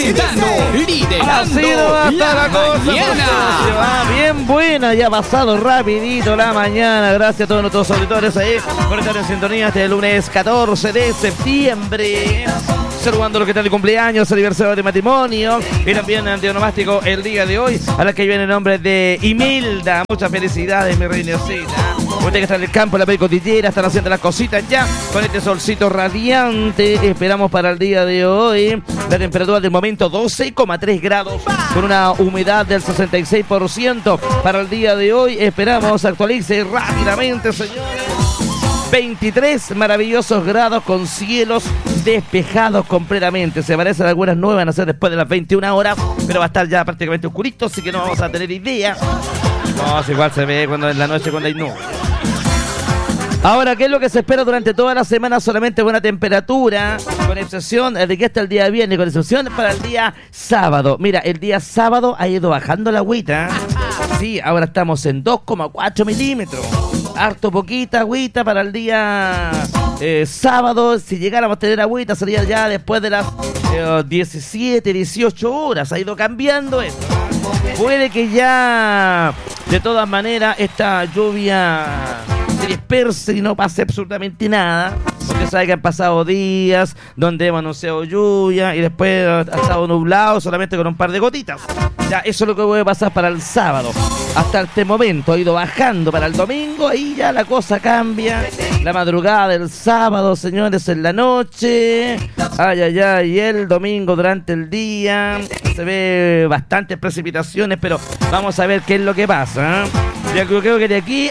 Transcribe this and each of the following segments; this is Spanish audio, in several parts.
presentando, liderando Así no va a estar la cosa, mañana. bien buena, ya ha pasado rapidito la mañana. Gracias a todos nuestros auditores ahí por estar en sintonía este lunes 14 de septiembre. Saludando lo que está de cumpleaños, aniversario de matrimonio y también antionomástico el día de hoy, a la que viene el nombre de Imelda. Muchas felicidades, mi reinosita. Usted que está en el campo, la cordillera, están haciendo las cositas ya con este solcito radiante. Esperamos para el día de hoy la temperatura del momento 12,3 grados con una humedad del 66%. Para el día de hoy esperamos actualice rápidamente, señores. 23 maravillosos grados con cielos despejados completamente. Se parecen algunas nubes, van a ser después de las 21 horas, pero va a estar ya prácticamente oscurito, así que no vamos a tener idea. No, si igual se ve cuando en la noche cuando hay nubes. Ahora, ¿qué es lo que se espera durante toda la semana? Solamente buena temperatura, con excepción de que hasta el día viernes, con excepción para el día sábado. Mira, el día sábado ha ido bajando la agüita. Sí, ahora estamos en 2,4 milímetros. Harto poquita agüita para el día sábado. Si llegáramos a tener agüita sería ya después de las 17, 18 horas. Ha ido cambiando esto. Puede que ya de todas maneras esta lluvia se disperse y no pase absolutamente nada. Porque sabe que han pasado días donde hemos anunciado lluvia y después ha estado nublado solamente con un par de gotitas. Ya, eso es lo que puede pasar para el sábado. Hasta este momento ha ido bajando para el domingo, ahí ya la cosa cambia. La madrugada del sábado, señores, en la noche. Ay, ay, ay, y el domingo durante el día se ve bastantes precipitaciones, pero vamos a ver qué es lo que pasa. Yo creo que de aquí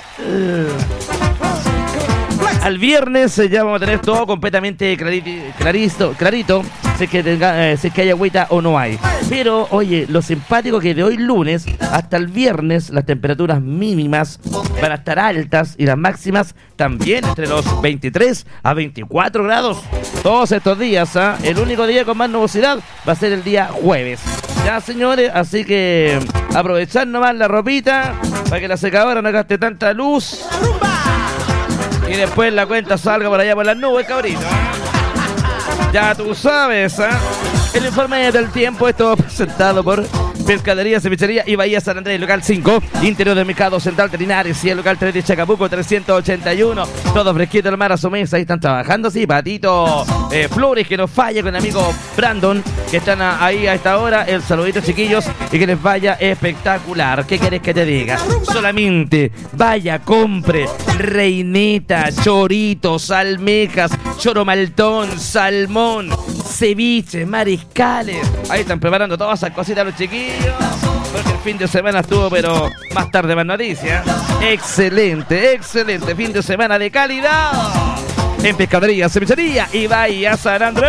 al viernes ya vamos a tener todo completamente clarito, si es que hay agüita o no hay. Pero, oye, lo simpático que de hoy lunes hasta el viernes las temperaturas mínimas van a estar altas y las máximas también entre los 23 a 24 grados. Todos estos días, ¿eh? El único día con más nubosidad va a ser el día jueves. Ya, señores, así que aprovechar nomás la ropita para que la secadora no gaste tanta luz. Y después la cuenta salga por allá por las nubes, cabrito. Ya tú sabes, ¿eh? El informe del tiempo, esto presentado por Pescadería, Cevichería y Bahía San Andrés, local 5, interior del Mercado Central de Linares y el local 3 de Chacabuco, 381. Todo fresquito el mar a su mesa, ahí están trabajando, sí, Patito Flores, que nos falla con el amigo Brandon, que están ahí a esta hora. El saludito, chiquillos, y que les vaya espectacular. ¿Qué querés que te diga? Solamente vaya, compre reineta, choritos, almejas, choro maltón, salmón, ceviche, mariscales. Ahí están preparando todas esas cositas los chiquillos, porque el fin de semana estuvo, pero más tarde más noticias. Excelente, excelente fin de semana de calidad en Pescadería, Cevichería y Bahía San Andrés.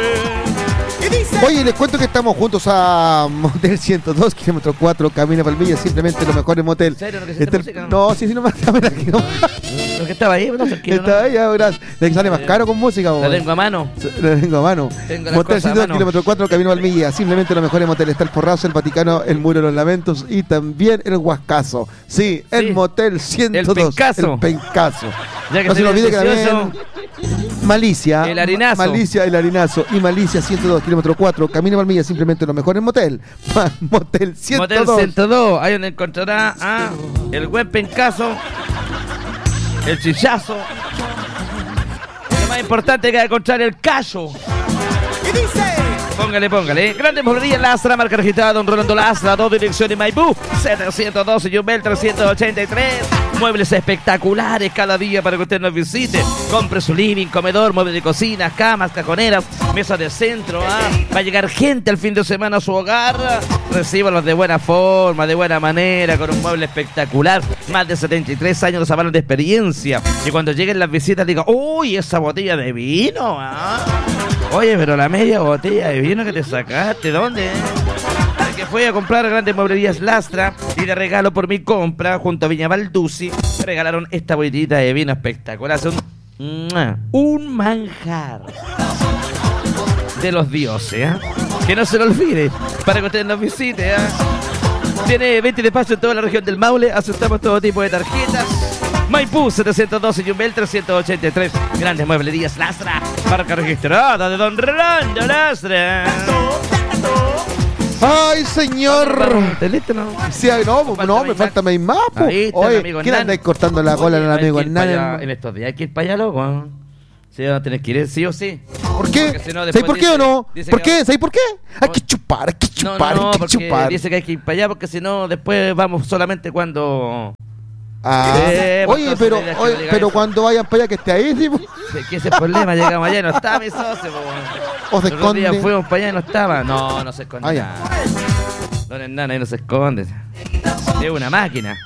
Oye, les cuento que estamos juntos a Motel 102, kilómetro 4, Camino Palmilla, simplemente los mejores motel. ¿En serio? ¿No que música? No, sí, no más cámara aquí, no. Lo que estaba ahí, no, tranquilo, Está ahí, ahora sale más caro con música. La tengo a mano. La tengo a mano. Motel 102, kilómetro 4, Camino Palmilla, simplemente los mejores moteles. Está el Porrazo, el Vaticano, el Muro de los Lamentos y también el Huascazo. Sí, el Motel 102. El Pencazo. El Pencazo. Ya que no se lo olvide que delicioso. también Malicia, El Harinazo. Malicia, el Harinazo y Malicia 102, kilómetro 4, Camino Palmilla, simplemente los mejores motel. Motel 102. Motel 102, ahí donde encontrará a el buen Pencazo, el Chichazo. Y lo más importante que encontrar el Cacho. ¿Qué dice? Póngale. Grandes Mueblerías Lastra, marca registrada Don Rolando Lastra, 2 direcciones Maipú, 712 y Yumbel 383. Muebles espectaculares cada día para que usted nos visite. Compre su living, comedor, muebles de cocina, camas, cajoneras, mesas de centro. Va a llegar gente al fin de semana a su hogar. Recíbalos de buena forma, de buena manera, con un mueble espectacular. Más de 73 años avalan de experiencia. Y cuando lleguen las visitas digan, uy, esa botella de vino. Oye, pero la media botella de vino que te sacaste, ¿dónde? Que fui a comprar Grandes Mueblerías Lastra y de regalo por mi compra junto a Viña Balduzzi me regalaron esta botellita de vino espectacular. Es un manjar de los dioses, ¿eh? Que no se lo olvide para que ustedes nos visiten, ¿eh? Tiene 20 despachos en toda la región del Maule. Aceptamos todo tipo de tarjetas. Maipú 712 y Yumbel 383. Grandes Mueblerías Lastra, marca registrada de Don Rolando Lastra. ¡Ay, señor! ¿Listo, no? Sí, no, me falta más. Oye, ¿quién andáis cortando la cola al amigo Hernán? En estos días hay que ir para allá, loco. Sí, vas a tener que ir sí o sí. ¿Por qué? Si no, ¿sabes por qué o no? ¿Por qué? ¿Sabes por qué? Hay que chupar, no, hay que chupar. Dice que hay que ir para allá porque si no, después vamos solamente cuando... oye, pero cuando vayan para allá que esté ahí, ¿sí? Que ese problema, llegamos allá y no estaba mi socio. ¿O se esconde? Día fuimos para allá y no estaba. No se esconde nada. Don Hernán ahí no se esconde. Es una máquina.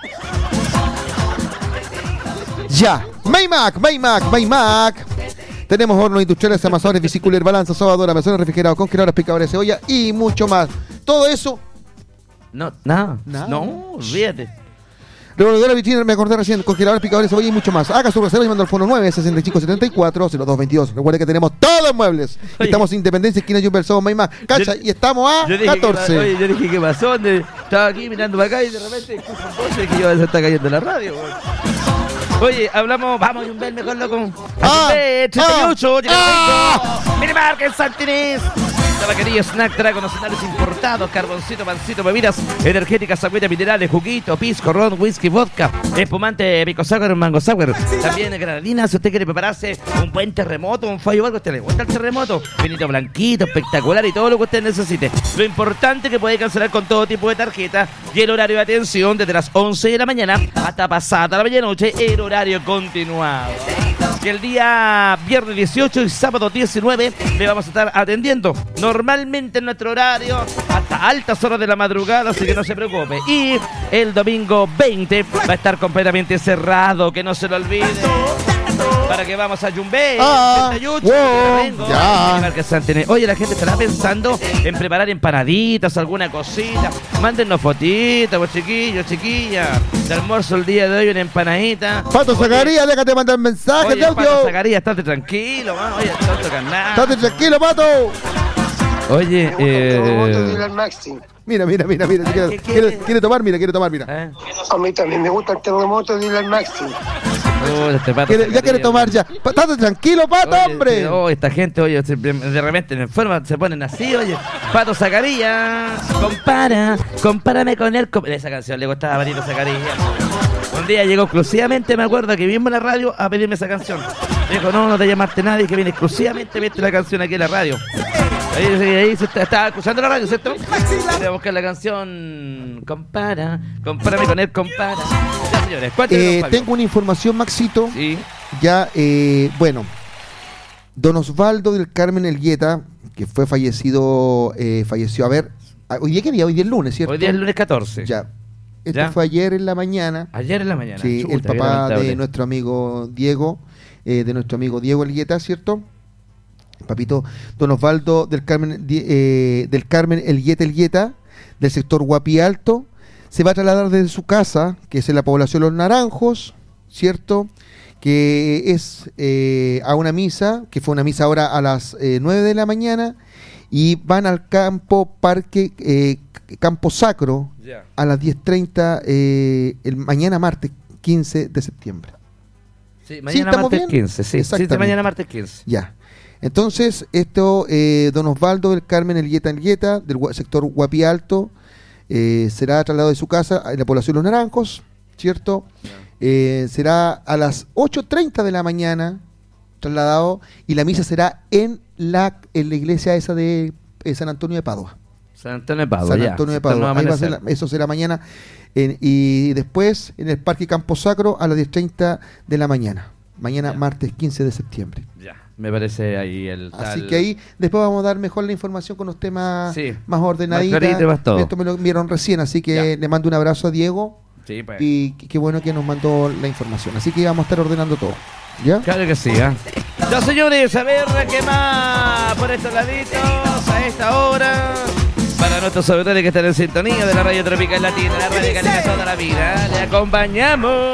Ya. Maymac. Tenemos hornos industriales, amasadores, bicicúler, balanza, sobadora, mesones refrigerados, congeladores, picadores de cebolla y mucho más. Todo eso. No, olvídate. Revolvedora vitrina, me acordé recién, congeladores, picadores, cebolla y mucho más. Haga su reserva llamando al fono 96574-0222. Recuerde que tenemos todos los muebles. Oye, estamos en Independencia, esquina Jumper, somos Maymac. Cacha, y estamos a 14. Yo dije, ¿qué pasó? Estaba aquí mirando para acá y de repente escucho un coche que se está cayendo la radio. Oye, hablamos, vamos a un ver mejor loco. 38, Mire Márquez Santinés. Tabaquería Snack trae con nacionales importados, carboncito, pancito, bebidas energéticas, agüita, minerales, juguito, pisco, ron, whisky, vodka, espumante, pico sour, mango sour, también granadina. Si usted quiere prepararse un buen terremoto, un fallo o algo, usted le gusta el terremoto, vinito blanquito, espectacular y todo lo que usted necesite. Lo importante es que puede cancelar con todo tipo de tarjeta y el horario de atención desde las 11 de la mañana hasta pasada la medianoche, el horario continuado. Y el día viernes 18 y sábado 19 le vamos a estar atendiendo normalmente en nuestro horario hasta altas horas de la madrugada, así que no se preocupe. Y el domingo 20 va a estar completamente cerrado, que no se lo olvide. Para que vamos a Yumbé, Oye, la gente estará pensando en preparar empanaditas, alguna cosita. Mándennos fotitos, pues, chiquillos, chiquillas. De almuerzo el día de hoy, una empanadita. Pato Zacarías, déjate mandar mensajes de audio. Pato Zacarías, estate tranquilo, man. Oye, no tocan nada. Estate tranquilo, Pato. Oye, Mira. Quiere tomar, mira. A mí también me gusta el terremoto de Dylan Maxi. Ya quiere tomar ya. Estate tranquilo, Pato, hombre. Esta gente, oye, de repente en forma se ponen así, oye. Pato Zacarías, compárame con él. Esa canción le gustaba a Patito Zacarías. Un día llegó exclusivamente, me acuerdo que vimos en la radio a pedirme esa canción. Me dijo, no te llamaste nadie, que viene exclusivamente a verte la canción aquí en la radio. Ahí se estaba escuchando la radio, ¿cierto? Voy a buscar la canción. Compárame con él, compara. Ya, señores, tengo una información, Maxito. Sí. Ya, bueno, don Osvaldo del Carmen Elgueta, que fue falleció, a ver, hoy día que día, hoy día es lunes, ¿cierto? Hoy día es el lunes 14. Ya. Esto fue ayer en la mañana. Sí, chuta, el papá de nuestro amigo Diego, Elgueta, ¿cierto? Papito, don Osvaldo del Carmen Elgueta, del sector Guapi Alto, se va a trasladar desde su casa, que es en la población Los Naranjos, ¿cierto? Que es a una misa, que fue una misa ahora a las 9 de la mañana, y van al parque Campo Sacro, a las 10:30, el mañana martes 15 de septiembre. Sí, mañana martes 15, sí, mañana martes 15. Ya. Entonces, don Osvaldo del Carmen Elgueta, del sector Guapi Alto, será trasladado de su casa en la población Los Naranjos, ¿cierto? Será a las 8:30 de la mañana trasladado, y la misa será en la iglesia esa de San Antonio de Padua. San Antonio de Padua. Ahí va a ser eso será mañana. Y después en el Parque Campo Sacro a las 10:30 de la mañana. Mañana, martes 15 de septiembre. Ya, me parece ahí el tal... Así que ahí después vamos a dar mejor la información con los temas más ordenaditos. Esto me lo vieron recién, así que le mando un abrazo a Diego. Sí, pues. Y qué bueno que nos mandó la información. Así que vamos a estar ordenando todo. ¿Ya? Claro que sí, ¿eh? Ya, señores, a ver qué más por estos laditos a esta hora. Para nuestros auditores que están en sintonía de la Radio Tropical Latina, la Radio Calera toda la vida, le acompañamos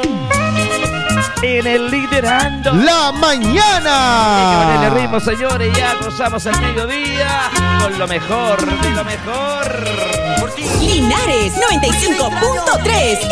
en el Liderando la Mañana. Y con el ritmo, señores, ya cruzamos el mediodía con lo mejor de lo mejor. Linares 95.3